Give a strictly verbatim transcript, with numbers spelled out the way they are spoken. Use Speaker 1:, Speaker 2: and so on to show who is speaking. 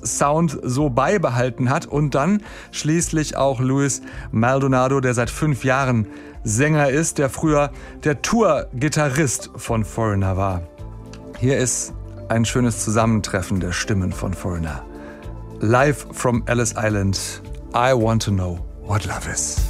Speaker 1: Sound so beibehalten hat. Und dann schließlich auch Luis Maldonado, der seit fünf Jahren Sänger ist, der früher der Tour-Gitarrist von Foreigner war. Hier ist ein schönes Zusammentreffen der Stimmen von Foreigner. Live from Ellis Island, I Want to Know What Love Is.